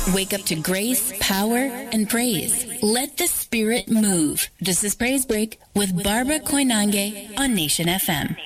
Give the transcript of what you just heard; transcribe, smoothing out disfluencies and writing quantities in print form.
Wake up to grace, power, and praise. Let the Spirit move. This is Praise Break with Barbara Koinange on Nation FM.